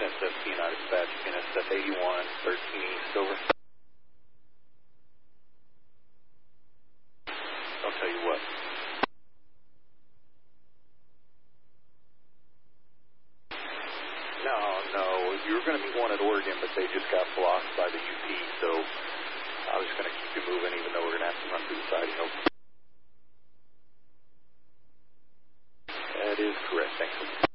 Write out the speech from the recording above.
NSF Kenai Dispatch, NSF 81, 13 East, over. I'll tell you what. No, you were going to meet one at Oregon, but they just got blocked by the UP, so I was going to keep you moving, even though we're going to have to run through the side. That is correct, thanks.